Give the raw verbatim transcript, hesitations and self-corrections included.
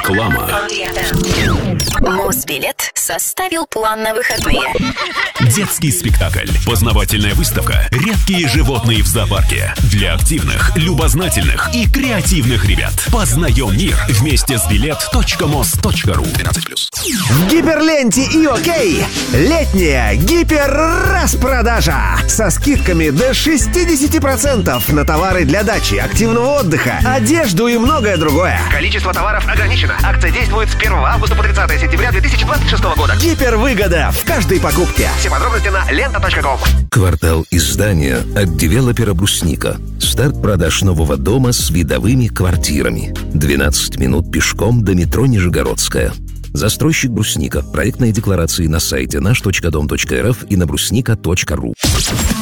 Реклама. Мосбилет составил план на выходные. Детский спектакль. Познавательная выставка. Редкие животные в зоопарке. Для активных, любознательных и креативных ребят. Познаем мир вместе с билет точка мос точка ру. двенадцать плюс. В Гиперленте и ОК летняя гиперраспродажа со скидками до шестьдесят процентов на товары для дачи, активного отдыха, одежду и многое другое. Количество товаров ограничено. Акция действует с первого августа по тридцатое сентября две тысячи двадцать шестого года. Гипервыгода в каждой покупке. Все подробности на лента точка ком. Квартал издания от девелопера «Брусника». Старт продаж нового дома с видовыми квартирами. двенадцать минут пешком до метро Нижегородская. Застройщик «Брусника». Проектные декларации на сайте наш точка дом точка эр эф и на брусника точка ру.